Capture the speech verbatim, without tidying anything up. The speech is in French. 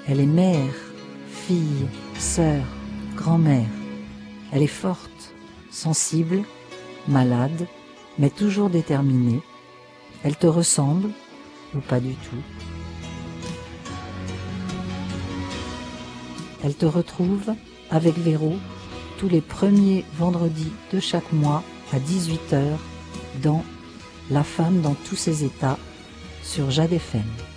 Elle est mère, fille, sœur, grand-mère. Elle est forte, sensible, malade, mais toujours déterminée. Elle te ressemble, ou pas du tout. Elle te retrouve avec Véro tous les premiers vendredis de chaque mois à dix-huit heures dans La femme dans tous ses états sur Jade F M.